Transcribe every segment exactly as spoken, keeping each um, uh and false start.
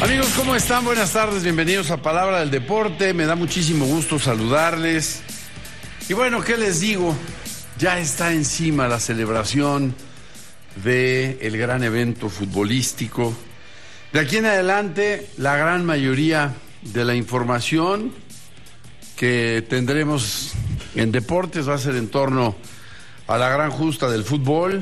Amigos, ¿cómo están? Buenas tardes, bienvenidos a Palabra del Deporte. Me da muchísimo gusto saludarles. Y bueno, ¿qué les digo? Ya está encima la celebración del gran evento futbolístico. De aquí en adelante, la gran mayoría de la información que tendremos en deportes va a ser en torno a la gran justa del fútbol.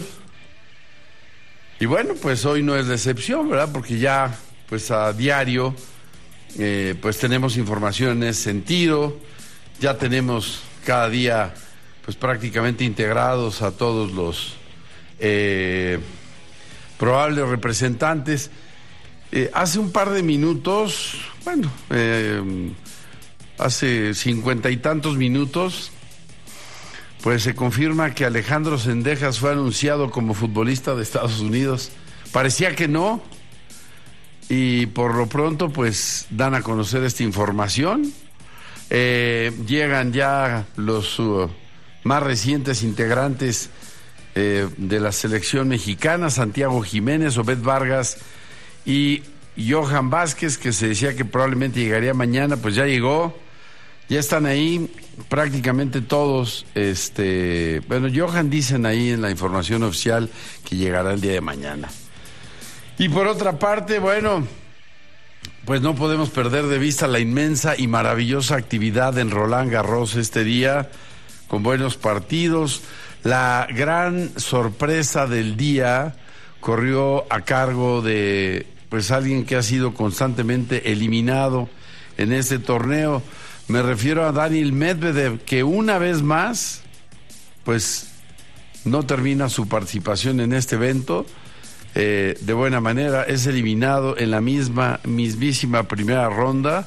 Y bueno, pues hoy no es la excepción, ¿verdad? Porque ya, pues a diario, eh, pues tenemos información en ese sentido. Ya tenemos cada día, pues prácticamente integrados a todos los eh, probables representantes. Eh, hace un par de minutos, bueno, eh, hace cincuenta y tantos minutos, pues se confirma que Alejandro Zendejas fue anunciado como futbolista de Estados Unidos. Parecía que no, y por lo pronto pues dan a conocer esta información. Eh, llegan ya los uh, más recientes integrantes eh, de la selección mexicana, Santiago Jiménez, Obed Vargas y Johan Vázquez, que se decía que probablemente llegaría mañana, pues ya llegó. Ya están ahí prácticamente todos. Este, bueno, Johan dicen ahí en la información oficial que llegará el día de mañana. Y por otra parte, bueno, pues no podemos perder de vista la inmensa y maravillosa actividad en Roland Garros este día, con buenos partidos. La gran sorpresa del día corrió a cargo de pues alguien que ha sido constantemente eliminado en este torneo. Me refiero a Daniil Medvedev, que una vez más, pues, no termina su participación en este evento eh, de buena manera. Es eliminado en la misma, mismísima primera ronda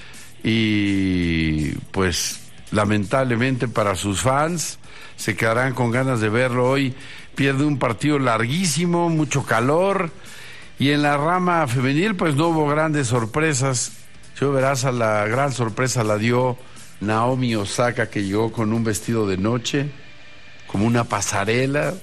y, pues, lamentablemente para sus fans, se quedarán con ganas de verlo hoy. Pierde un partido larguísimo, mucho calor, y en la rama femenil, pues, no hubo grandes sorpresas. Yo verás, a la gran sorpresa la dio Naomi Osaka, que llegó con un vestido de noche, como una pasarela.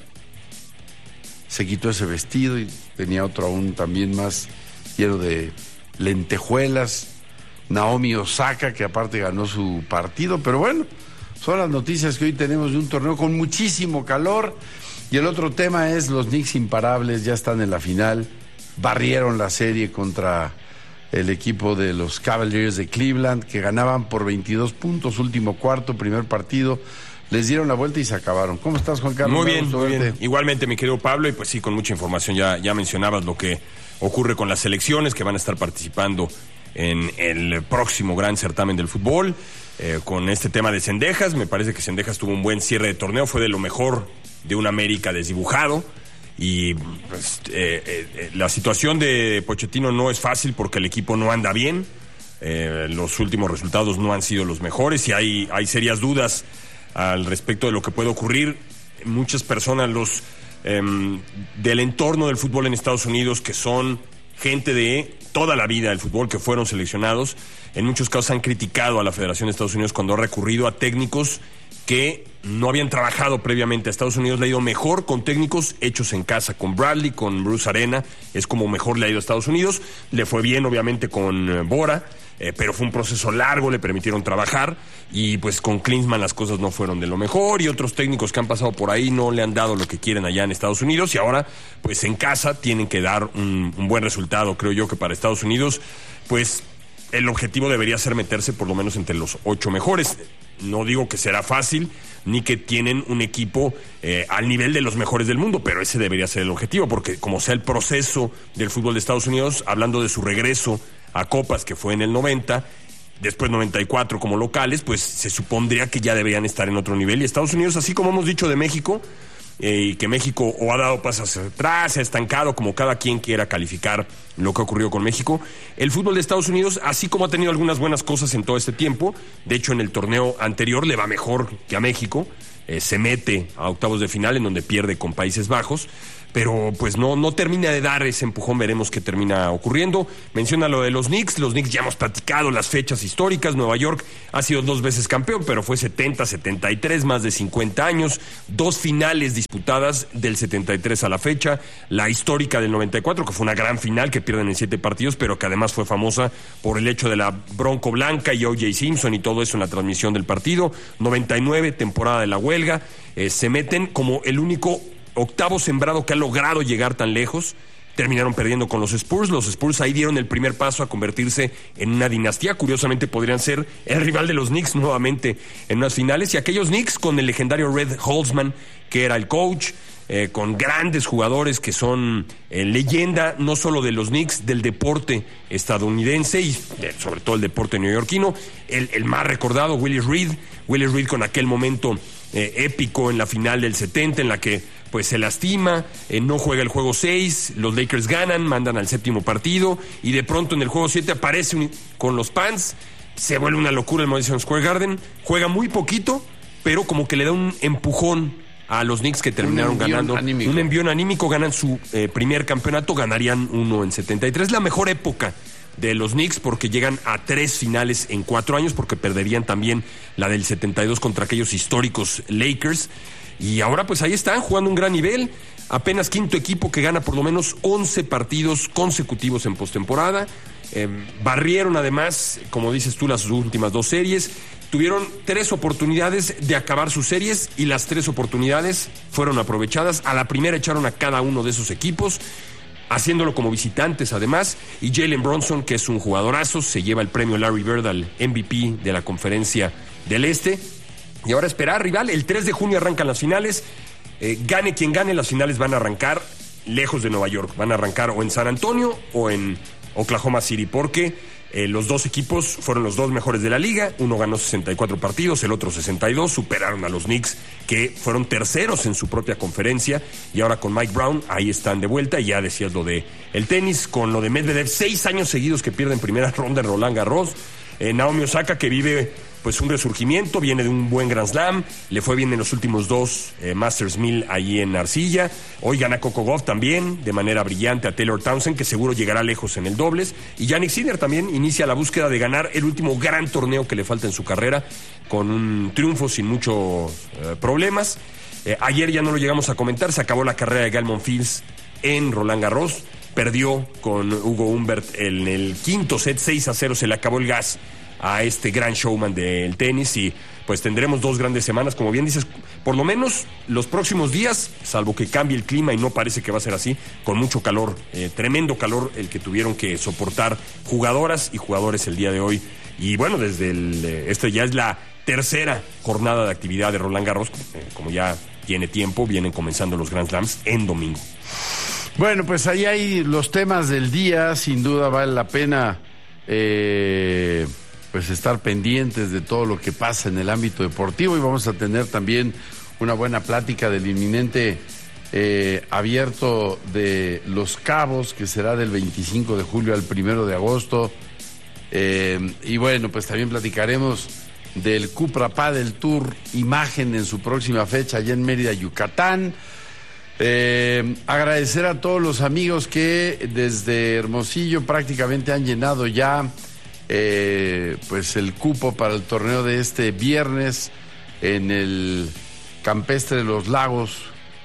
Se quitó ese vestido y tenía otro aún también más lleno de lentejuelas. Naomi Osaka, que aparte ganó su partido. Pero bueno, son las noticias que hoy tenemos de un torneo con muchísimo calor. Y el otro tema es los Knicks imparables, ya están en la final. Barrieron la serie contra el equipo de los Cavaliers de Cleveland, que ganaban por veintidós puntos, último cuarto, primer partido. Les dieron la vuelta y se acabaron. ¿Cómo estás, Juan Carlos? Muy bien, muy bien. Igualmente, mi querido Pablo, y pues sí, con mucha información. Ya, ya mencionabas lo que ocurre con las selecciones que van a estar participando en el próximo gran certamen del fútbol. Eh, con este tema de Zendejas, me parece que Zendejas tuvo un buen cierre de torneo, fue de lo mejor de un América desdibujado. Y pues, eh, eh, la situación de Pochettino no es fácil porque el equipo no anda bien. Eh, los últimos resultados no han sido los mejores y hay, hay serias dudas al respecto de lo que puede ocurrir. Muchas personas los eh, del entorno del fútbol en Estados Unidos, que son gente de toda la vida del fútbol, que fueron seleccionados, en muchos casos han criticado a la Federación de Estados Unidos cuando ha recurrido a técnicos que no habían trabajado previamente. A Estados Unidos le ha ido mejor con técnicos hechos en casa, con Bradley, con Bruce Arena, es como mejor le ha ido a Estados Unidos. Le fue bien, obviamente, con eh, Bora, eh, pero fue un proceso largo, le permitieron trabajar, y pues con Klinsmann las cosas no fueron de lo mejor, y otros técnicos que han pasado por ahí no le han dado lo que quieren allá en Estados Unidos, y ahora, pues en casa tienen que dar un, un buen resultado. Creo yo que para Estados Unidos, pues el objetivo debería ser meterse por lo menos entre los ocho mejores. No digo que será fácil, ni que tienen un equipo eh, al nivel de los mejores del mundo, pero ese debería ser el objetivo, porque como sea el proceso del fútbol de Estados Unidos, hablando de su regreso a Copas, que fue en el noventa, después noventa y cuatro como locales, pues se supondría que ya deberían estar en otro nivel. Y Estados Unidos, así como hemos dicho de México, eh, y que México o ha dado pasos hacia atrás, se ha estancado, como cada quien quiera calificar lo que ha ocurrido con México. El fútbol de Estados Unidos, así como ha tenido algunas buenas cosas en todo este tiempo, de hecho en el torneo anterior le va mejor que a México, eh, se mete a octavos de final en donde pierde con Países Bajos, pero pues no, no termina de dar ese empujón, veremos qué termina ocurriendo. Menciona lo de los Knicks, los Knicks ya hemos platicado las fechas históricas, Nueva York ha sido dos veces campeón, pero fue setenta, setenta y tres, más de cincuenta años, dos finales disputadas del setenta y tres a la fecha, la histórica del noventa y cuatro, que fue una gran final que pierden en siete partidos, pero que además fue famosa por el hecho de la Bronco Blanca y O J Simpson y todo eso en la transmisión del partido, noventa y nueve, temporada de la huelga, eh, se meten como el único octavo sembrado que ha logrado llegar tan lejos. Terminaron perdiendo con los Spurs. Los Spurs ahí dieron el primer paso a convertirse en una dinastía. Curiosamente podrían ser el rival de los Knicks nuevamente en unas finales. Y aquellos Knicks con el legendario Red Holzman, que era el coach, eh, con grandes jugadores que son eh, leyenda no solo de los Knicks, del deporte estadounidense y eh, sobre todo el deporte neoyorquino. El, el más recordado, Willis Reed. Willis Reed con aquel momento eh, épico en la final del setenta en la que pues se lastima, eh, no juega el juego seis, los Lakers ganan, mandan al séptimo partido y de pronto en el juego siete aparece un, con los Pants, se vuelve una locura el Madison Square Garden, juega muy poquito, pero como que le da un empujón a los Knicks que terminaron un ganando, anímico. un envión anímico, ganan su eh, primer campeonato, ganarían uno en setenta y tres, la mejor época de los Knicks porque llegan a tres finales en cuatro años, porque perderían también la del setenta y dos contra aquellos históricos Lakers. Y ahora pues ahí están jugando un gran nivel, apenas quinto equipo que gana por lo menos once partidos consecutivos en postemporada. Eh, barrieron además, como dices tú, las últimas dos series. Tuvieron tres oportunidades de acabar sus series y las tres oportunidades fueron aprovechadas. A la primera echaron a cada uno de esos equipos, haciéndolo como visitantes además. Y Jalen Brunson, que es un jugadorazo, se lleva el premio Larry Bird al M V P de la Conferencia del Este. Y ahora esperar, rival, el tres de junio arrancan las finales, eh, gane quien gane, las finales van a arrancar lejos de Nueva York, van a arrancar o en San Antonio o en Oklahoma City, porque eh, los dos equipos fueron los dos mejores de la liga, uno ganó sesenta y cuatro partidos, el otro sesenta y dos, superaron a los Knicks, que fueron terceros en su propia conferencia, y ahora con Mike Brown, ahí están de vuelta, y ya decías lo de el tenis, con lo de Medvedev, seis años seguidos que pierden primera ronda en Roland Garros, eh, Naomi Osaka, que vive pues un resurgimiento, viene de un buen Grand Slam, le fue bien en los últimos dos eh, Masters mil allí en Arcilla, hoy gana Coco Gauff también, de manera brillante a Taylor Townsend, que seguro llegará lejos en el dobles, y Jannik Sinner también inicia la búsqueda de ganar el último gran torneo que le falta en su carrera, con un triunfo sin muchos eh, problemas. Eh, ayer ya no lo llegamos a comentar, se acabó la carrera de Gael Monfils en Roland Garros, perdió con Hugo Humbert en el quinto set, seis a cero, se le acabó el gas a este gran showman del tenis y pues tendremos dos grandes semanas, como bien dices, por lo menos los próximos días, salvo que cambie el clima y no parece que va a ser así, con mucho calor, eh, tremendo calor el que tuvieron que soportar jugadoras y jugadores el día de hoy. Y bueno, desde el, eh, esto ya es la tercera jornada de actividad de Roland Garros, eh, como ya tiene tiempo, vienen comenzando los Grand Slams en domingo. Bueno, pues ahí hay los temas del día, sin duda vale la pena eh, pues estar pendientes de todo lo que pasa en el ámbito deportivo, y vamos a tener también una buena plática del inminente eh, abierto de Los Cabos, que será del veinticinco de julio al primero de agosto, eh, y bueno, pues también platicaremos del Cupra Padel Tour Imagen en su próxima fecha allá en Mérida, Yucatán. Eh, agradecer a todos los amigos que desde Hermosillo prácticamente han llenado ya eh, pues el cupo para el torneo de este viernes en el Campestre de los Lagos,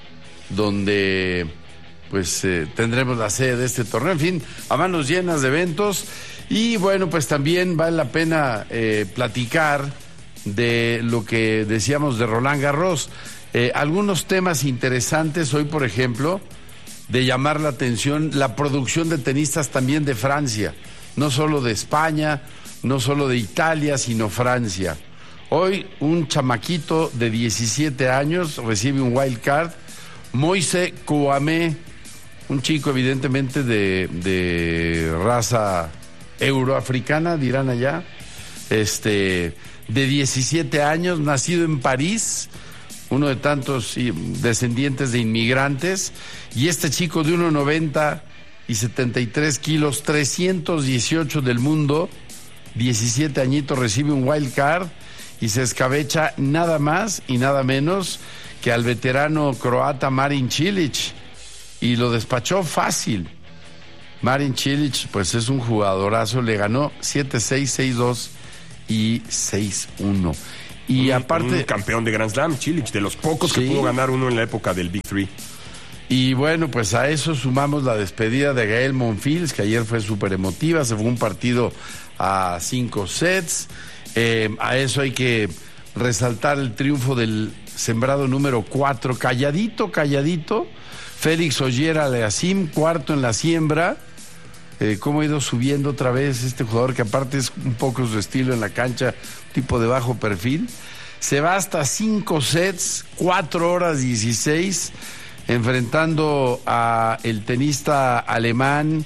donde pues eh, tendremos la sede de este torneo. En fin, a manos llenas de eventos. Y bueno, pues también vale la pena eh, platicar de lo que decíamos de Roland Garros. Eh, algunos temas interesantes hoy, por ejemplo, de llamar la atención, la producción de tenistas también de Francia, no solo de España, no solo de Italia, sino Francia. Hoy un chamaquito de diecisiete años recibe un wild card, Moise Kouamé, un chico evidentemente de, de raza euroafricana, dirán allá, este, de diecisiete años, nacido en París, uno de tantos sí, descendientes de inmigrantes, y este chico de uno noventa y setenta y tres kilos, trescientos dieciocho del mundo, diecisiete añitos, recibe un wild card y se escabecha nada más y nada menos que al veterano croata Marin Cilic. y lo despachó fácil. Marin Cilic, pues es un jugadorazo, le ganó siete seis, seis dos y seis uno. Y un, aparte... Un campeón de Grand Slam, Cilic, de los pocos sí. que pudo ganar uno en la época del Big Three. Y bueno, pues a eso sumamos la despedida de Gael Monfils, que ayer fue súper emotiva, se fue un partido a cinco sets. Eh, a eso hay que resaltar el triunfo del sembrado número cuatro, calladito, calladito, Félix Auger-Aliassime, cuarto en la siembra. Eh, cómo ha ido subiendo otra vez este jugador, que aparte es un poco su estilo en la cancha, tipo de bajo perfil. Se va hasta cinco sets, cuatro horas dieciséis, enfrentando a el tenista alemán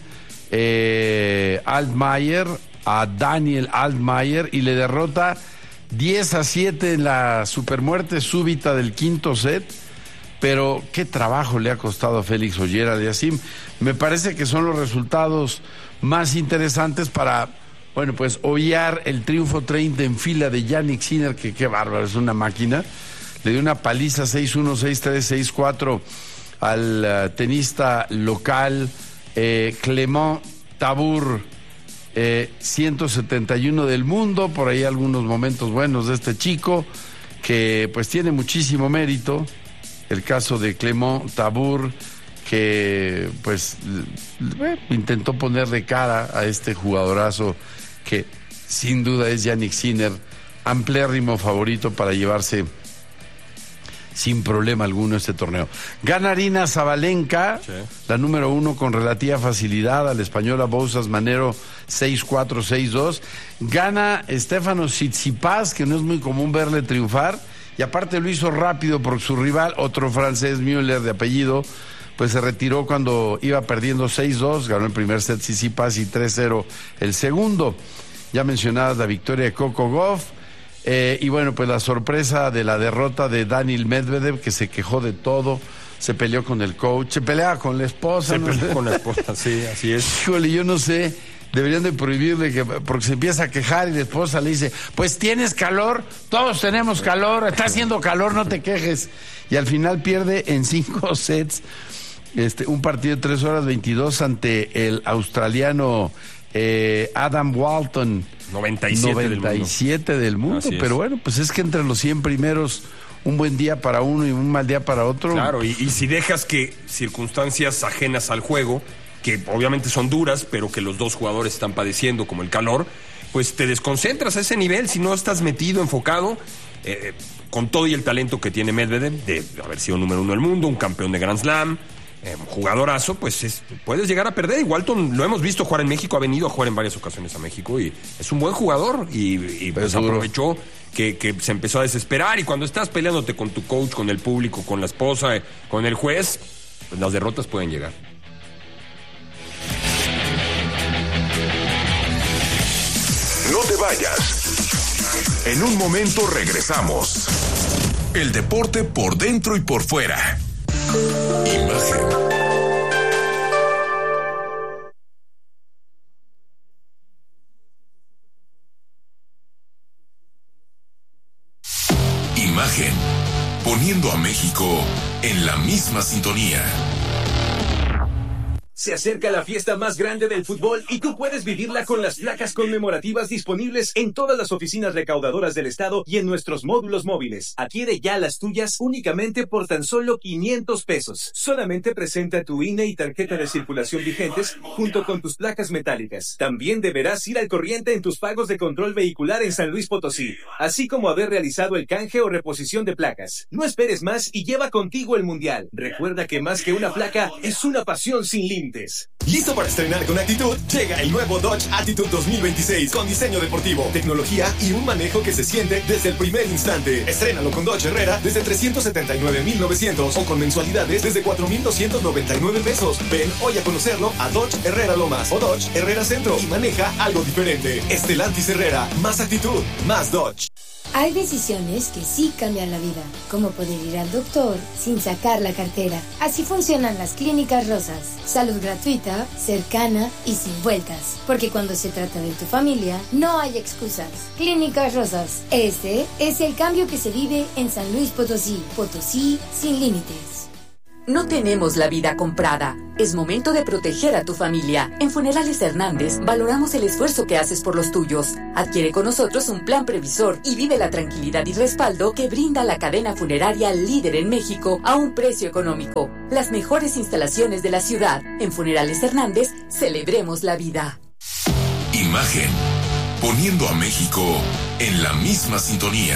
eh, Altmaier, a Daniel Altmaier, y le derrota diez a siete en la supermuerte súbita del quinto set. Pero qué trabajo le ha costado a Félix Auger-Aliassime. Me parece que son los resultados más interesantes para, bueno, pues obviar el triunfo treinta en fila de Jannik Sinner, que qué bárbaro, es una máquina. Le dio una paliza seis uno, seis tres, seis cuatro al uh, tenista local eh, Clément Tabour, eh, ciento setenta y uno del mundo. Por ahí algunos momentos buenos de este chico, que pues tiene muchísimo mérito. El caso de Clément Tabour, que pues eh, intentó ponerle cara a este jugadorazo que sin duda es Jannik Sinner, amplérrimo favorito para llevarse sin problema alguno este torneo. Gana Aryna Sabalenka, sí. la número uno, con relativa facilidad a la española Bouzas Manero, seis cuatro, seis dos. Gana Stefanos Tsitsipas, que no es muy común verle triunfar, y aparte lo hizo rápido porque su rival, otro francés, Müller de apellido, pues se retiró cuando iba perdiendo seis dos, ganó el primer set Tsitsipas y tres cero el segundo. Ya mencionadas la victoria de Coco Gauff, eh, y bueno, pues la sorpresa de la derrota de Daniil Medvedev, que se quejó de todo, se peleó con el coach, se peleaba con la esposa. Se ¿no? peleó con la esposa, sí, así es. Híjole, yo no sé... Deberían de prohibirle, que porque se empieza a quejar y la esposa le dice, pues tienes calor, todos tenemos calor, está haciendo calor, no te quejes. Y al final pierde en cinco sets este, un partido de tres horas veintidós ante el australiano eh, Adam Walton. noventa y siete, noventa y siete del mundo. Del mundo. Pero bueno, pues es que entre los cien primeros, un buen día para uno y un mal día para otro. Claro, y, y si dejas que circunstancias ajenas al juego, que obviamente son duras, pero que los dos jugadores están padeciendo, como el calor, pues te desconcentras a ese nivel si no estás metido, enfocado, eh, con todo y el talento que tiene Medvedev, de haber sido número uno del mundo, un campeón de Grand Slam, eh, jugadorazo, pues es, puedes llegar a perder. Y Walton lo hemos visto jugar en México, ha venido a jugar en varias ocasiones a México, y es un buen jugador, y, y pues aprovechó que, que se empezó a desesperar, y cuando estás peleándote con tu coach, con el público, con la esposa, eh, con el juez, pues las derrotas pueden llegar. No te vayas. En un momento regresamos. El deporte por dentro y por fuera. Imagen. Imagen. Poniendo a México en la misma sintonía. Se acerca la fiesta más grande del fútbol y tú puedes vivirla con las placas conmemorativas disponibles en todas las oficinas recaudadoras del estado y en nuestros módulos móviles. Adquiere ya las tuyas únicamente por tan solo quinientos pesos. Solamente presenta tu I N E y tarjeta de circulación vigentes junto con tus placas metálicas. También deberás ir al corriente en tus pagos de control vehicular en San Luis Potosí, así como haber realizado el canje o reposición de placas. No esperes más y lleva contigo el mundial. Recuerda que más que una placa es una pasión sin límites. ¿Listo para estrenar con actitud? Llega el nuevo Dodge Attitude dos mil veintiséis con diseño deportivo, tecnología y un manejo que se siente desde el primer instante. Estrénalo con Dodge Herrera desde trescientos setenta y nueve mil novecientos o con mensualidades desde cuatro mil doscientos noventa y nueve pesos. Ven hoy a conocerlo a Dodge Herrera Lomas o Dodge Herrera Centro y maneja algo diferente. Stellantis Herrera, más actitud, más Dodge. Hay decisiones que sí cambian la vida, como poder ir al doctor sin sacar la cartera. Así funcionan las Clínicas Rosas. Salud gratuita, cercana y sin vueltas. Porque cuando se trata de tu familia, no hay excusas. Clínicas Rosas. Este es el cambio que se vive en San Luis Potosí. Potosí sin límites. No tenemos la vida comprada. Es momento de proteger a tu familia. En Funerales Hernández valoramos el esfuerzo que haces por los tuyos. Adquiere con nosotros un plan previsor y vive la tranquilidad y respaldo que brinda la cadena funeraria líder en México a un precio económico. Las mejores instalaciones de la ciudad. En Funerales Hernández, celebremos la vida. Imagen. Poniendo a México en la misma sintonía.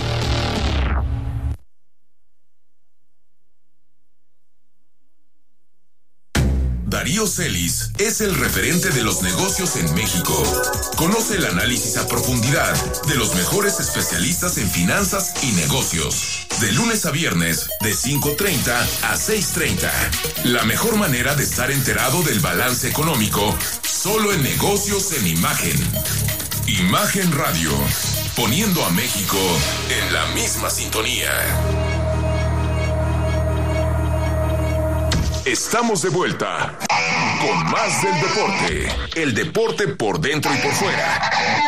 Darío Celis es el referente de los negocios en México. Conoce el análisis a profundidad de los mejores especialistas en finanzas y negocios. De lunes a viernes, de cinco treinta a seis treinta. La mejor manera de estar enterado del balance económico, solo en Negocios en Imagen. Imagen Radio, poniendo a México en la misma sintonía. Estamos de vuelta con más del deporte. El deporte por dentro y por fuera.